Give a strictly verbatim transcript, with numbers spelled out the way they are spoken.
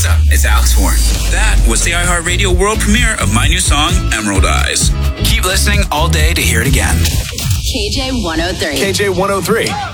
what's up? It's Alex Warren. That was the iHeartRadio world premiere of my new song, Emerald Eyes. Keep listening all day to hear it again. K J one oh three. K J one oh three.